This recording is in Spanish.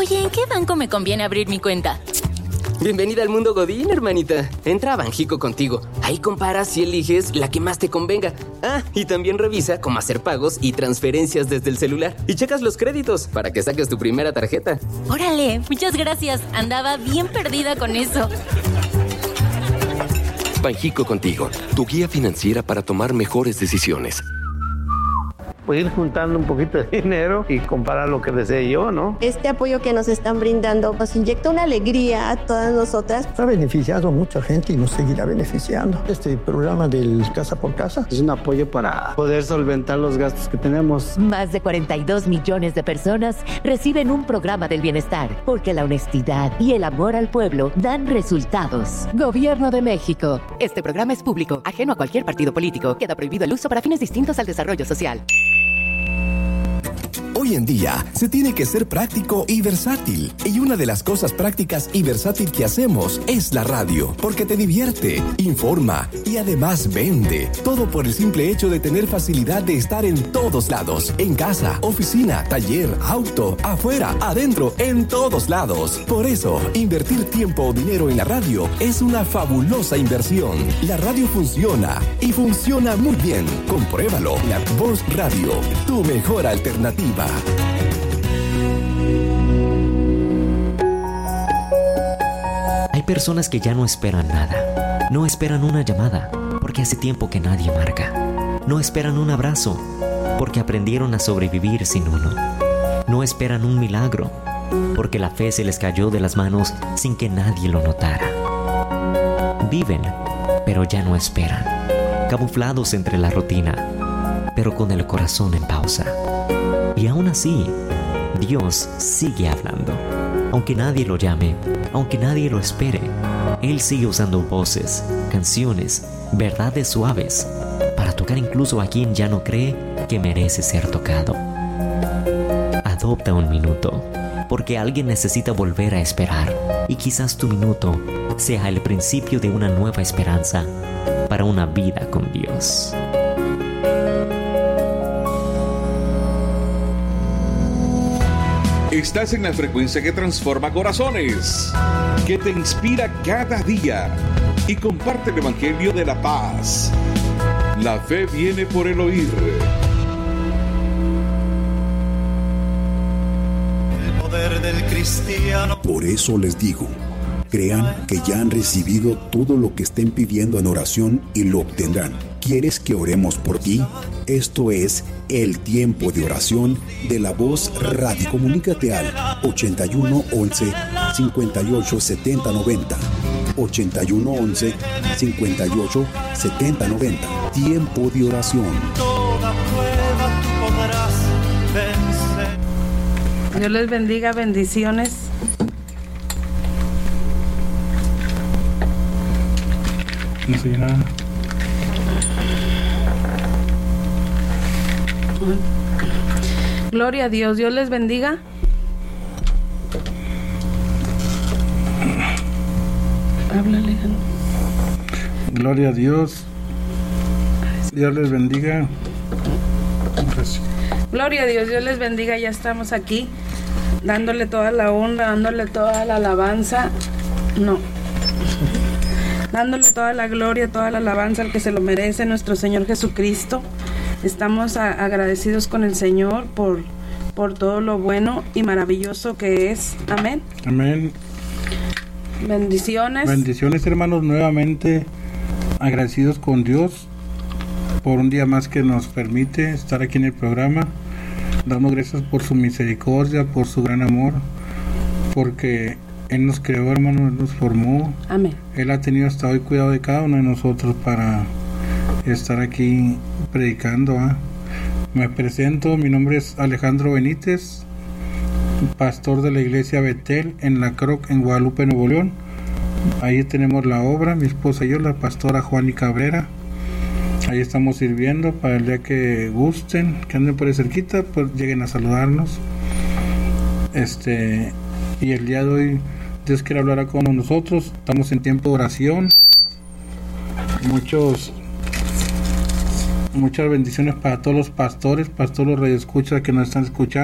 Oye, ¿en qué banco me conviene abrir mi cuenta? Bienvenida al mundo Godín, hermanita. Entra a Banjico Contigo. Ahí comparas y eliges la que más te convenga. Y también revisa cómo hacer pagos y transferencias desde el celular. Y checas los créditos para que saques tu primera tarjeta. Órale, muchas gracias. Andaba bien perdida con eso. Banjico Contigo, tu guía financiera para tomar mejores decisiones. Pues ir juntando un poquito de dinero y comprar lo que desee yo, ¿no? Este apoyo que nos están brindando nos inyecta una alegría a todas nosotras. Ha beneficiado a mucha gente y nos seguirá beneficiando. Este programa del Casa por Casa es un apoyo para poder solventar los gastos que tenemos. Más de 42 millones de personas reciben un programa del bienestar, porque la honestidad y el amor al pueblo dan resultados. Gobierno de México. Este programa es público, ajeno a cualquier partido político. Queda prohibido el uso para fines distintos al desarrollo social. Hoy en día se tiene que ser práctico y versátil. Y una de las cosas prácticas y versátil que hacemos es la radio, porque te divierte, informa y además vende. Todo por el simple hecho de tener facilidad de estar en todos lados. En casa, oficina, taller, auto, afuera, adentro, en todos lados. Por eso, invertir tiempo o dinero en la radio es una fabulosa inversión. La radio funciona y funciona muy bien. Compruébalo. La Voz Radio, tu mejor alternativa. Hay personas que ya no esperan nada. No esperan una llamada, porque hace tiempo que nadie marca. No esperan un abrazo, porque aprendieron a sobrevivir sin uno. No esperan un milagro, porque la fe se les cayó de las manos sin que nadie lo notara. Viven, pero ya no esperan, camuflados entre la rutina, pero con el corazón en pausa. Y aún así, Dios sigue hablando. Aunque nadie lo llame, aunque nadie lo espere, Él sigue usando voces, canciones, verdades suaves, para tocar incluso a quien ya no cree que merece ser tocado. Adopta un minuto, porque alguien necesita volver a esperar, y quizás tu minuto sea el principio de una nueva esperanza para una vida con Dios. Estás en la frecuencia que transforma corazones, que te inspira cada día y comparte el Evangelio de la paz. La fe viene por el oír. El poder del cristiano. Por eso les digo, crean que ya han recibido todo lo que estén pidiendo en oración y lo obtendrán. ¿Quieres que oremos por ti? Esto es el tiempo de oración de La Voz Radio. Comunícate al 81 11 58 70 90. 81 11 58 70 90. Tiempo de oración. Toda prueba tú podrás vencer. Dios les bendiga, bendiciones. No sé nada. Gloria a Dios. Dios les bendiga. Háblale. Gloria a Dios. Dios les bendiga. Gloria a Dios. Dios les bendiga. Ya estamos aquí dándole toda la honra, dándole toda la alabanza. No. Dándole toda la gloria, toda la alabanza al que se lo merece, nuestro Señor Jesucristo. Estamos agradecidos con el Señor por todo lo bueno y maravilloso que es. Amén. Amén. Bendiciones. Bendiciones, hermanos, nuevamente agradecidos con Dios por un día más que nos permite estar aquí en el programa. Damos gracias por su misericordia, por su gran amor, porque Él nos creó, hermano, Él nos formó. Amén. Él ha tenido hasta hoy cuidado de cada uno de nosotros para estar aquí predicando. Me presento, mi nombre es Alejandro Benítez, pastor de la iglesia Betel en La Croc, en Guadalupe, Nuevo León. Ahí tenemos la obra, mi esposa y yo, la pastora Juani Cabrera. Ahí estamos sirviendo para el día que gusten, que anden por ahí cerquita, pues lleguen a saludarnos. Y el día de hoy Dios quiere hablar con nosotros. Estamos en tiempo de oración. Muchas bendiciones para todos los pastores, los radioescuchas que nos están escuchando.